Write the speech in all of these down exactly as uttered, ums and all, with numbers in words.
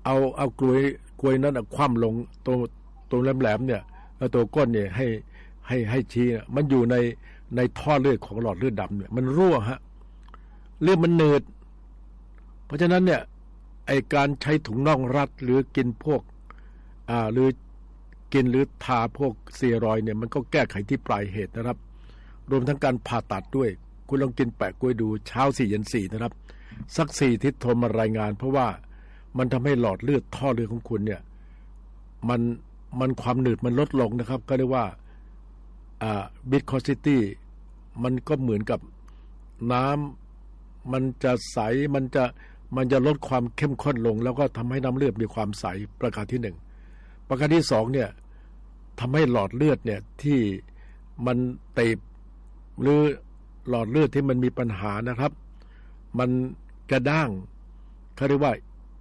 เอาเอากลวยกลวยนั้นคว่ำลงตรงตรงแหลมๆเนี่ยแล้วตัวก้นเนี่ยให้ให้ให้ชี้มันอยู่ในในท่อเลือดของหลอดเลือดดำเนี่ยมันรั่วฮะเลือดมันเนืดเพราะฉะนั้นเนี่ยไอการใช้ถุงน่องรัดหรือกินพวกอ่าหรือกินหรือทาพวกสเตียรอยด์เนี่ยมันก็แก้ไขที่ปลายเหตุนะครับรวมทั้งการผ่าตัดด้วยคุณลองกินแปะกล้วยดูเช้าสี่เย็นสี่นะครับสักสี่ทิศโทรมารายงานเพราะว่ามันทำให้หลอดเลือดท่อเลือดของคุณเนี่ยมันมันความหนืดมันลดลงนะครับก็เรียกว่าอ่าบิสคอซิตี้มันก็เหมือนกับน้ำมันจะใสมันจะมันจะลดความเข้มข้นลงแล้วก็ทำให้น้ำเลือดมีความใสประการที่หนึ่งประการที่สองเนี่ยทำให้หลอดเลือดเนี่ยที่มันตีบหรือหลอดเลือดที่มันมีปัญหานะครับมันกระด้างเขาเรียกว่า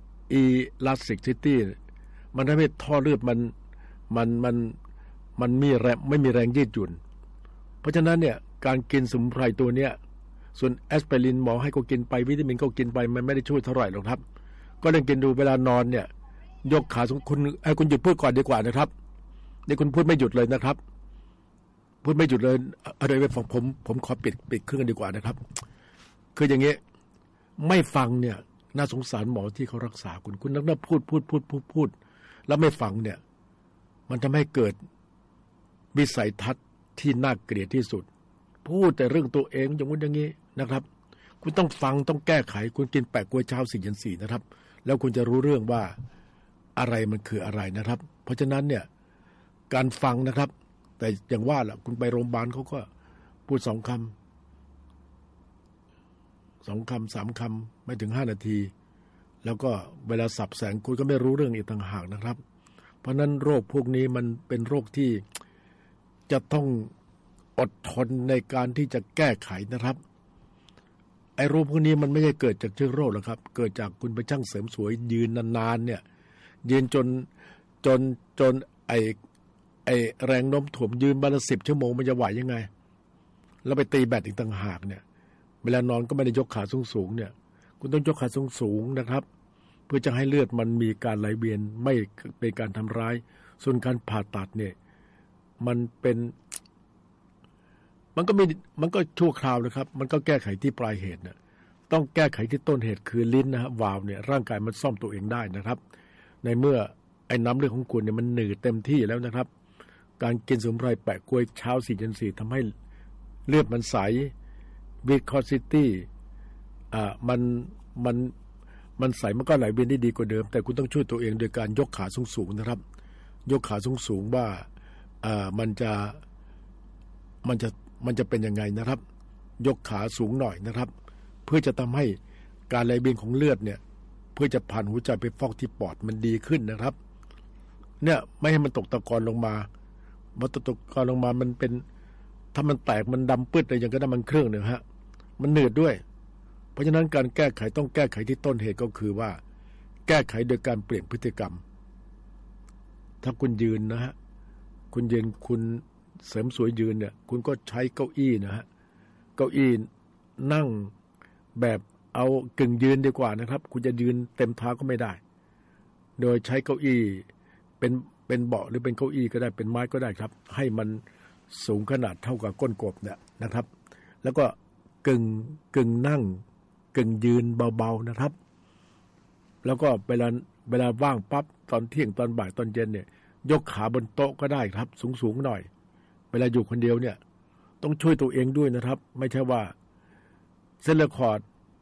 elasticity มันทำให้ท่อเลือดมันมันมันมันมีแรงไม่มีแรงยืดหยุ่นเพราะฉะนั้นเนี่ยการกินสมุนไพรตัวเนี้ยส่วนแอสไพรินหมอให้ก็กินไปวิตามินก็กินไปมันไม่ได้ช่วยเท่าไหร่หรอกครับก็ลองกินดูเวลานอนเนี่ยยกขาสองคุณให้คุณหยุดพูดก่อนดีกว่านะครับนี่คุณพูดไม่หยุดเลยนะครับพูดไม่หยุดเลยอะไรไปฟังผมผมขอปิดปิดเครื่องดีกว่านะครับคืออย่างเงี้ยไม่ฟังเนี่ยน่าสงสารหมอที่เขารักษาคุณคุณนักนักพูดพูดพูดพูดพูดแล้วไม่ฟังเนี่ยมันทำให้เกิดวิสัยทัศน์ที่น่าเกลียดที่สุดพูดแต่เรื่องตัวเองอย่างนู้นอย่างนี้นะครับคุณต้องฟังต้องแก้ไขคุณกินแปะกล้วยเช้าสี่เย็นสี่นะครับแล้วคุณจะรู้เรื่องว่าอะไรมันคืออะไรนะครับเพราะฉะนั้นเนี่ยการฟังนะครับแต่อย่างว่าแหละคุณไปโรงพยาบาลเขาก็พูดสองคำสองคำสามคำไม่ถึงห้านาทีแล้วก็เวลาสับแสงคุณก็ไม่รู้เรื่องอีกต่างหากนะครับเพราะนั้นโรคพวกนี้มันเป็นโรคที่จะต้องอดทนในการที่จะแก้ไขนะครับไอ้โรคพวกนี้มันไม่ใช่เกิดจากเชื้อโรคหรอกครับเกิดจากคุณไปช่างเสริมสวยยืนนานๆเนี่ยยืนจนจนจนไอ้ไอ้แรงโน้มถ่วงยืนวันละสิบชั่วโมงมันจะไหวยังไงแล้วไปตีแบตอีกต่างหากเนี่ยเวลานอนก็ไม่ได้ยกขาสูงๆเนี่ยคุณต้องยกขาสูงๆนะครับเพื่อจะให้เลือดมันมีการไหลเวียนไม่เป็นการทำร้ายส่วนการผ่าตัดเนี่ยมันเป็นมันก็ไม่มันก็ชั่วคราวนะครับมันก็แก้ไขที่ปลายเหตุนะต้องแก้ไขที่ต้นเหตุคือลิ้นนะฮะวาล์วเนี่ยร่างกายมันซ่อมตัวเองได้นะครับในเมื่อไอ้น้ำเลือดของคุณเนี่ยมันหนืดเต็มที่แล้วนะครับการกินสมุนไพรแปะกล้วยเช้าสี่เย็นสี่ทำให้เลือดมันใสวิสคอซิตี้อ่ามันมันมันใสมันก็ไหลเวียนได้ดีกว่าเดิมแต่คุณต้องช่วยตัวเองโดยการยกขาสูงๆนะครับยกขาสูงๆว่าอ่ามันจะมันจะมันจะเป็นยังไงนะครับยกขาสูงหน่อยนะครับเพื่อจะทำให้การไหลเวียนของเลือดเนี่ยเพื่อจะผ่านหัวใจไปฟอกที่ปอดมันดีขึ้นนะครับเนี่ยไม่ให้มันตกตะกอนลงมาพอตกตะกอนลงมามันเป็นถ้ามันแตกมันดำปื้ดเลยอย่างก็น้ำมันเครื่องเนี่ยฮะมันหนืดด้วยเพราะฉะนั้นการแก้ไขต้องแก้ไขที่ต้นเหตุก็คือว่าแก้ไขโดยการเปลี่ยนพฤติกรรมถ้าคุณยืนนะฮะคุณยืนคุณเสริมสวยยืนเนี่ยคุณก็ใช้เก้าอี้นะฮะเก้าอี้นั่งแบบเอากึ่งยืนดีกว่านะครับคุณจะยืนเต็มเท้าก็ไม่ได้โดยใช้เก้าอี้เป็นเป็นเบาะหรือเป็นเก้าอี้ก็ได้เป็นไม้ก็ได้ครับให้มันสูงขนาดเท่ากับก้นกบเนี่ยนะครับแล้วก็กึ่งกึ่งนั่งกึ่งยืนเบาๆนะครับแล้วก็เวลาเวลาว่างปั๊บตอนเที่ยงตอนบ่ายตอนเย็นเนี่ยยกขาบนโต๊ะก็ได้ครับสูงๆหน่อยเวลาอยู่คนเดียวเนี่ยต้องช่วยตัวเองด้วยนะครับไม่ใช่ว่าเส้นเลือดขอด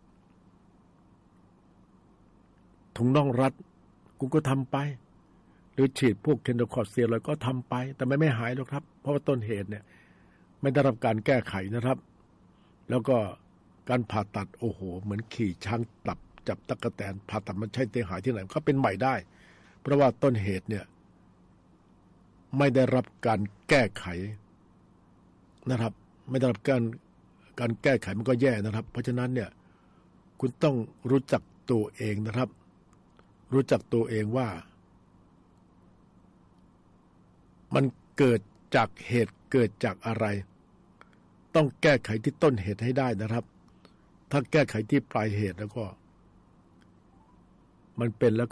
ถุงน่องรัดคุณก็ทำไปหรือฉีดพวกเคนโดคอร์สเตียรอยด์ก็ทำไปแต่ไม่ไม่หายหรอกครับเพราะว่าต้นเหตุเนี่ยไม่ได้รับการแก้ไขนะครับแล้วก็การผ่าตัดโอ้โหเหมือนขี่ช้างตับจับตั๊กแตนผ่าตัดมันใช่เตะหายที่ไหนก็เป็นใหม่ได้เพราะว่าต้นเหตุเนี่ยไม่ได้รับการแก้ไขนะครับไม่ได้รับการการแก้ไขมันก็แย่นะครับเพราะฉะนั้นเนี่ยคุณต้องรู้จักตัวเองนะครับรู้จักตัวเองว่ามันเกิดจากเหตุเกิดจากอะไรต้องแก้ไขที่ต้นเหตุให้ได้นะครับถ้าแก้ไขที่ปลายเหตุแล้วก็มันเป็นแล้ว